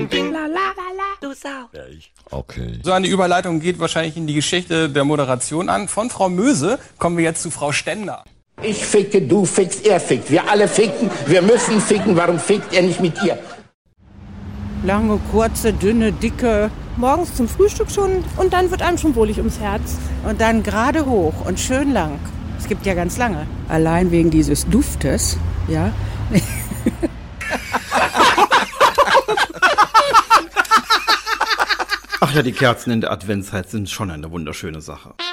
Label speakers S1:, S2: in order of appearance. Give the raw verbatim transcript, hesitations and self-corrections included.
S1: bing, bing, la, la, la, la, du Sau.
S2: Ja, ich. Okay.
S3: So eine Überleitung geht wahrscheinlich in die Geschichte der Moderation an. Von Frau Möse kommen wir jetzt zu Frau Stender.
S4: Ich ficke, du fickst, er fickt. Wir alle ficken, wir müssen ficken. Warum fickt er nicht mit ihr?
S5: Lange, kurze, dünne, dicke.
S6: Morgens zum Frühstück schon und dann wird einem schon wohlig ums Herz.
S5: Und dann gerade hoch und schön lang. Es gibt ja ganz lange. Allein wegen dieses Duftes, ja.
S7: Ach ja, die Kerzen in der Adventszeit sind schon eine wunderschöne Sache.